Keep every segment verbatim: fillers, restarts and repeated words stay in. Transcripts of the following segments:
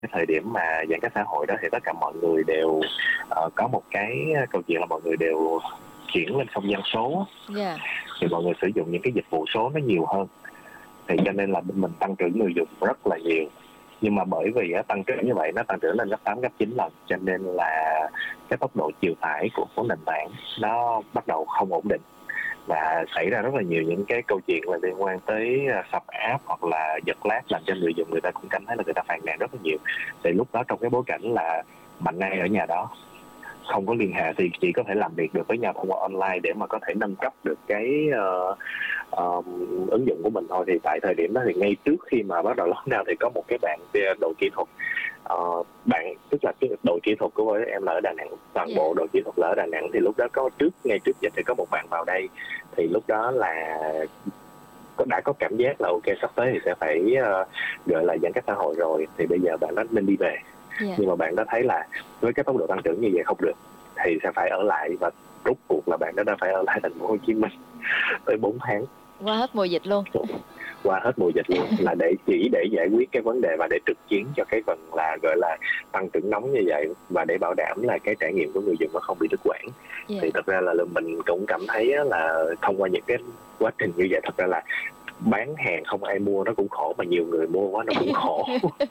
cái thời điểm mà giãn cách xã hội đó thì tất cả mọi người đều uh, có một cái câu chuyện là mọi người đều chuyển lên không gian số. Yeah. Thì mọi người sử dụng những cái dịch vụ số nó nhiều hơn, thì cho nên là bên mình tăng trưởng người dùng rất là nhiều. Nhưng mà bởi vì á, tăng trưởng như vậy nó tăng trưởng lên gấp tám, gấp chín lần, cho nên là cái tốc độ chịu tải của, của nền tảng nó bắt đầu không ổn định, và xảy ra rất là nhiều những cái câu chuyện là liên quan tới sập app hoặc là giật lag, làm cho người dùng người ta cũng cảm thấy là người ta phàn nàn rất là nhiều. Thì lúc đó trong cái bối cảnh là Mạnh Nay ở nhà đó, không có liên hệ, thì chỉ có thể làm việc được với nhau thông qua online để mà có thể nâng cấp được cái uh, uh, ứng dụng của mình thôi. Thì tại thời điểm đó thì ngay trước khi mà bắt đầu lockdown thì có một cái bạn đội kỹ thuật, uh, bạn tức là cái đội kỹ thuật của em là ở Đà Nẵng, toàn Yeah. bộ đội kỹ thuật là ở Đà Nẵng. Thì lúc đó có trước ngay trước dịch thì có một bạn vào đây, thì lúc đó là đã có cảm giác là ok, sắp tới thì sẽ phải uh, gọi là giãn cách xã hội rồi, thì bây giờ bạn đó nên đi về. Yeah. Nhưng mà bạn đó thấy là với cái tốc độ tăng trưởng như vậy không được, thì sẽ phải ở lại, và rốt cuộc là bạn đó đã phải ở lại thành phố Hồ Chí Minh tới bốn tháng, qua hết mùa dịch luôn. qua hết mùa dịch luôn, là để chỉ để giải quyết cái vấn đề và để trực chiến cho cái phần là gọi là tăng trưởng nóng như vậy, và để bảo đảm là cái trải nghiệm của người dùng nó không bị đứt quãng. Yeah. Thì thật ra là mình cũng cảm thấy là thông qua những cái quá trình như vậy, thật ra là bán hàng không ai mua nó cũng khổ, mà nhiều người mua quá nó cũng khổ.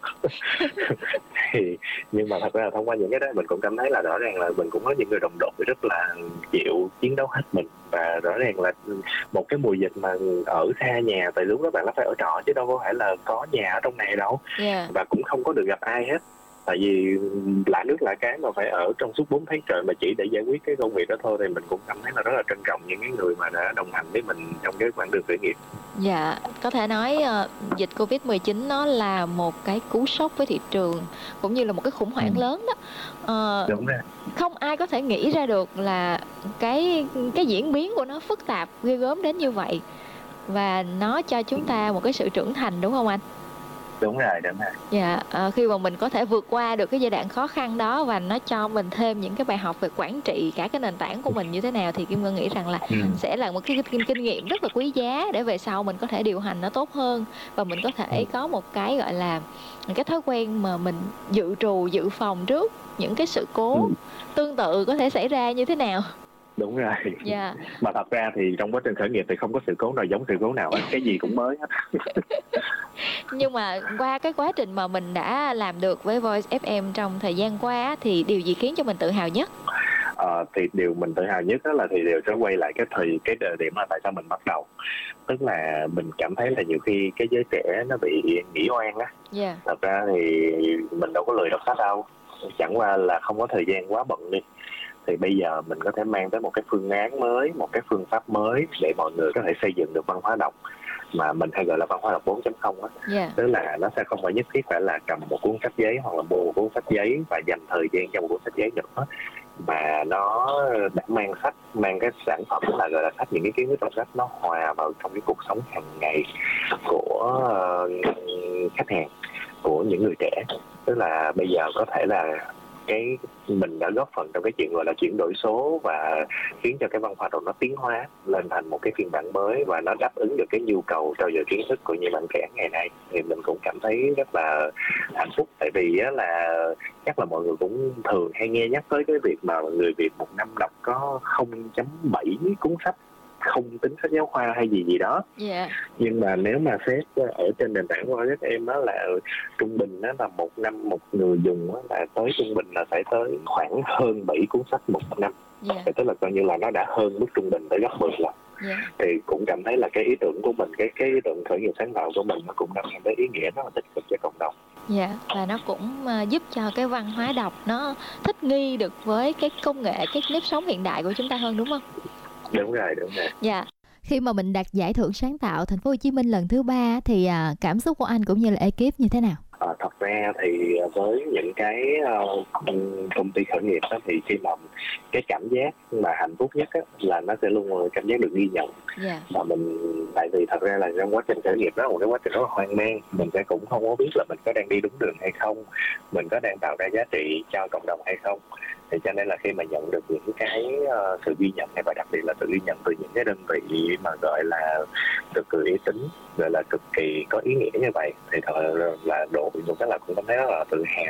Thì nhưng mà thật ra là thông qua những cái đó mình cũng cảm thấy là rõ ràng là mình cũng có những người đồng đội rất là chịu chiến đấu hết mình, và rõ ràng là một cái mùa dịch mà ở xa nhà, tại lúc đó bạn nó phải ở trọ chứ đâu có phải là có nhà ở trong này đâu. Yeah. Và cũng không có được gặp ai hết, tại vì lạ nước lạ cái mà phải ở trong suốt bốn tháng trời mà chỉ để giải quyết cái công việc đó thôi. Thì mình cũng cảm thấy là rất là trân trọng những cái người mà đã đồng hành với mình trong cái quãng đường khởi nghiệp. Dạ, có thể nói uh, dịch Covid mười chín nó là một cái cú sốc với thị trường, cũng như là một cái khủng hoảng Ừ. lớn đó. Uh, Đúng rồi. Không ai có thể nghĩ ra được là cái cái diễn biến của nó phức tạp ghê gớm đến như vậy, và nó cho chúng ta một cái sự trưởng thành, đúng không anh? Đúng rồi, đúng rồi. Dạ, à, khi mà mình có thể vượt qua được cái giai đoạn khó khăn đó, và nó cho mình thêm những cái bài học về quản trị cả cái nền tảng của mình như thế nào, thì Kim Ngân nghĩ rằng là Ừ. sẽ là một cái kinh, kinh nghiệm rất là quý giá để về sau mình có thể điều hành nó tốt hơn, và mình có thể có một cái gọi là cái thói quen mà mình dự trù, dự phòng trước những cái sự cố Ừ. tương tự có thể xảy ra như thế nào. Đúng rồi. Dạ. Mà thật ra thì trong quá trình khởi nghiệp thì không có sự cố nào giống sự cố nào hết, cái gì cũng mới hết. Nhưng mà qua cái quá trình mà mình đã làm được với Voice ép em trong thời gian qua, thì điều gì khiến cho mình tự hào nhất? Ờ, thì điều mình tự hào nhất đó là thì đều sẽ quay lại cái thời cái thời điểm là tại sao mình bắt đầu. Tức là mình cảm thấy là nhiều khi cái giới trẻ nó bị nghỉ oan á. Yeah. Thật ra thì mình đâu có lười đọc sách đâu, chẳng qua là không có thời gian quá bận đi. Thì bây giờ mình có thể mang tới một cái phương án mới, một cái phương pháp mới để mọi người có thể xây dựng được văn hóa đọc, mà mình hay gọi là văn hóa đọc bốn chấm không á. Yeah. Tức là nó sẽ không phải nhất thiết phải là cầm một cuốn sách giấy hoặc là mua một cuốn sách giấy và dành thời gian cho một cuốn sách giấy nữa, mà nó đã mang sách, mang cái sản phẩm là gọi là sách, những cái kiến thức trong sách nó hòa vào trong cái cuộc sống hàng ngày của uh, khách hàng, của những người trẻ. Tức là bây giờ có thể là cái mình đã góp phần trong cái chuyện gọi là chuyển đổi số, và khiến cho cái văn hóa đọc nó tiến hóa lên thành một cái phiên bản mới, và nó đáp ứng được cái nhu cầu trau dồi kiến thức của những bạn trẻ ngày nay. Thì mình cũng cảm thấy rất là hạnh phúc, tại vì á là chắc là mọi người cũng thường hay nghe nhắc tới cái việc mà người Việt một năm đọc có không chấm bảy cuốn sách, không tính sách giáo khoa hay gì gì đó. Yeah. Nhưng mà nếu mà xét ở trên nền tảng của các em đó là trung bình đó là một năm một người dùng đó là tới trung bình là phải tới khoảng hơn bảy cuốn sách một năm. Yeah. Tức là coi như là nó đã hơn mức trung bình tới gấp mười lần. Yeah. Thì cũng cảm thấy là cái ý tưởng của mình, cái cái ý tưởng khởi nghiệp sáng tạo của mình nó cũng đang mang tới ý nghĩa rất là tích cực cho cộng đồng. Dạ, yeah, và nó cũng uh, giúp cho cái văn hóa đọc nó thích nghi được với cái công nghệ, cái nếp sống hiện đại của chúng ta hơn, đúng không? Đúng rồi, đúng rồi. Dạ. Yeah. Khi mà mình đạt giải thưởng sáng tạo Thành phố Hồ Chí Minh lần thứ ba thì à, cảm xúc của anh cũng như là ekip như thế nào? À, thật ra thì với những cái uh, công ty khởi nghiệp đó, thì khi mà cái cảm giác mà hạnh phúc nhất á, là nó sẽ luôn cảm giác được ghi nhận. Yeah. Và mình, tại vì thật ra là trong quá trình khởi nghiệp đó là một cái quá trình rất là hoang mang, mình sẽ cũng không có biết là mình có đang đi đúng đường hay không, mình có đang tạo ra giá trị cho cộng đồng hay không. Thì cho nên là khi mà nhận được những cái uh, sự ghi nhận này, và đặc biệt là sự ghi nhận từ những cái đơn vị mà gọi là cực kỳ uy tín, gọi là cực kỳ có ý nghĩa như vậy, thì thật là đội cũng rất là cũng cảm thấy rất là tự hào.